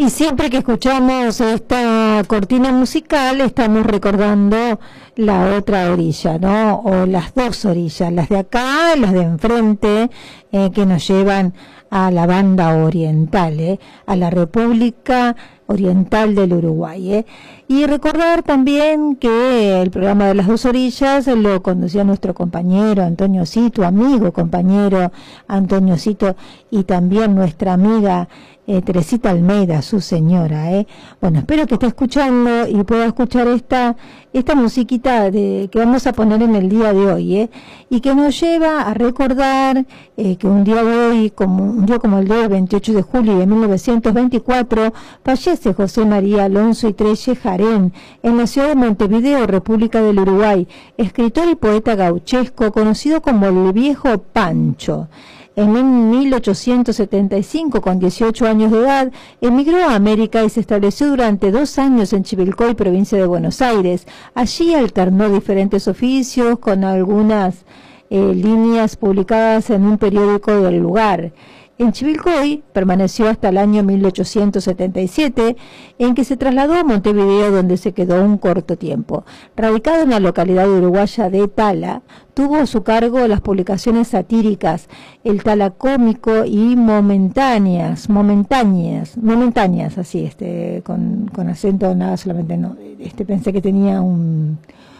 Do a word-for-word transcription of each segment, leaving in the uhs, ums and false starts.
Y siempre que escuchamos esta cortina musical estamos recordando la otra orilla, ¿no? O las dos orillas, las de acá, las de enfrente, eh, que nos llevan a la banda oriental, ¿eh? A la República Oriental del Uruguay, ¿eh? Y recordar también que el programa de las dos orillas lo conducía nuestro compañero Antonio Cito, amigo, compañero Antonio Cito, y también nuestra amiga Eh, Teresita Almeida, su señora, eh. Bueno, espero que esté escuchando y pueda escuchar esta esta musiquita de, que vamos a poner en el día de hoy, eh, y que nos lleva a recordar eh, que un día de hoy, como un día como el de hoy, veintiocho de julio de mil novecientos veinticuatro, fallece José María Alonso y Trelle Jarén en la ciudad de Montevideo, República del Uruguay, escritor y poeta gauchesco conocido como el Viejo Pancho. En mil ochocientos setenta y cinco, con dieciocho años de edad, emigró a América y se estableció durante dos años en Chivilcoy, provincia de Buenos Aires. Allí alternó diferentes oficios con algunas eh, líneas publicadas en un periódico del lugar. En Chivilcoy permaneció hasta el año mil ochocientos setenta y siete, en que se trasladó a Montevideo, donde se quedó un corto tiempo. Radicado en la localidad uruguaya de Tala, tuvo a su cargo las publicaciones satíricas El Tala Cómico y Momentáneas, Momentáneas, Momentáneas, así, este, con, con acento, nada, solamente no, este, pensé que tenía un,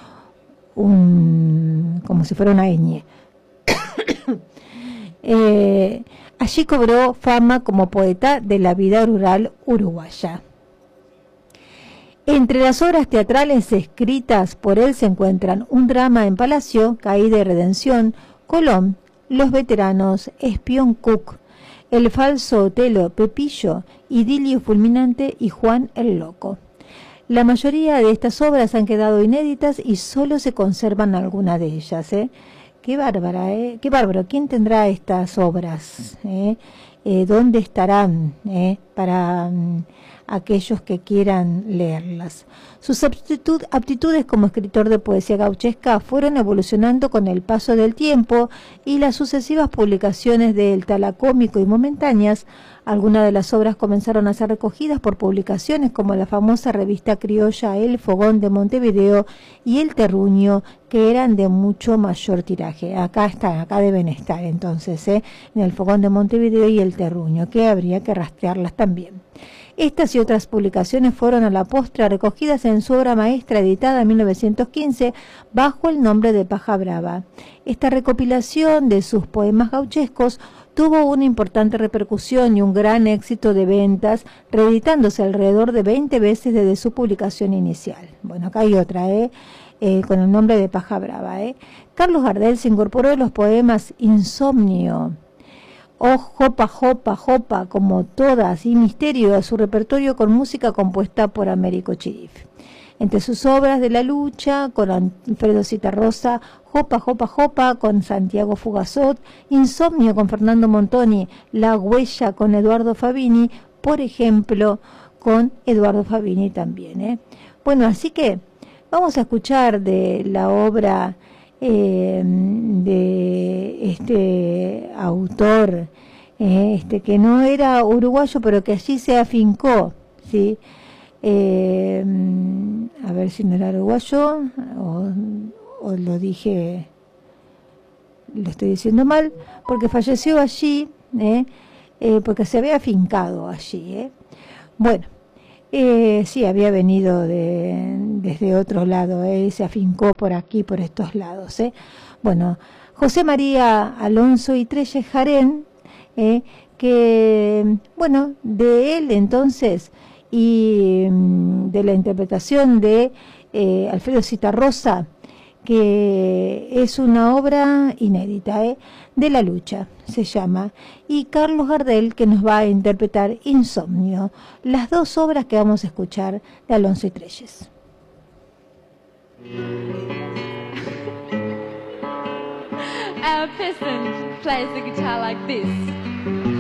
un, como si fuera una ñ. eh, Allí cobró fama como poeta de la vida rural uruguaya. Entre las obras teatrales escritas por él se encuentran Un drama en Palacio, Caída y Redención, Colón, Los veteranos, Espión Cook, El falso Otelo, Pepillo, Idilio fulminante y Juan el Loco. La mayoría de estas obras han quedado inéditas y solo se conservan algunas de ellas, ¿eh? Qué bárbara, ¿eh? Qué bárbaro. ¿Quién tendrá estas obras? ¿Eh? Eh, ¿Dónde estarán eh? para um, aquellos que quieran leerlas? Sus aptitud, aptitudes como escritor de poesía gauchesca fueron evolucionando con el paso del tiempo y las sucesivas publicaciones de El Tala Cómico y Momentáneas. Algunas de las obras comenzaron a ser recogidas por publicaciones como la famosa revista criolla El Fogón de Montevideo y El Terruño, que eran de mucho mayor tiraje. Acá están, acá deben estar entonces, ¿eh? En El Fogón de Montevideo y El Terruño, que habría que rastrearlas también. Estas y otras publicaciones fueron a la postre recogidas en su obra maestra editada en mil novecientos quince bajo el nombre de Paja Brava. Esta recopilación de sus poemas gauchescos tuvo una importante repercusión y un gran éxito de ventas, reeditándose alrededor de veinte veces desde su publicación inicial. Bueno, acá hay otra, ¿eh? Eh, con el nombre de Paja Brava, ¿eh? Carlos Gardel se incorporó en los poemas Insomnio, O Jopa, Jopa, Jopa, como todas, y Misterio a su repertorio con música compuesta por Américo Chirif. Entre sus obras de la lucha, con Alfredo Citarrosa, Jopa, Jopa, Jopa, con Santiago Fugazot, Insomnio con Fernando Montoni, La Huella con Eduardo Fabini, por ejemplo, con Eduardo Fabini también, ¿eh? Bueno, así que vamos a escuchar de la obra eh, de este autor, eh, este que no era uruguayo, pero que allí se afincó, ¿sí? Eh, a ver si no era uruguayo o, o lo dije, lo estoy diciendo mal, porque falleció allí, eh, eh, porque se había afincado allí. Eh. Bueno, eh, sí, había venido de, desde otro lado, eh, se afincó por aquí, por estos lados. Eh. Bueno, José María Alonso y Trelle Jarén, eh, que, bueno, de él entonces y de la interpretación de eh, Alfredo Citarrosa, que es una obra inédita, ¿eh? De la lucha, se llama, y Carlos Gardel, que nos va a interpretar Insomnio, las dos obras que vamos a escuchar de Alonso y Trelles. Our peasant plays the guitar like this.